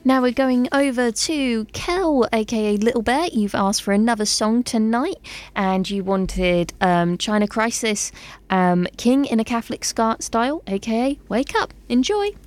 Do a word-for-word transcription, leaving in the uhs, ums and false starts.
Now we're going over to Kel, aka Little Bear. You've asked for another song tonight, and you wanted um, China Crisis, um, King in a Catholic Ska- Style, aka Wake Up. Enjoy.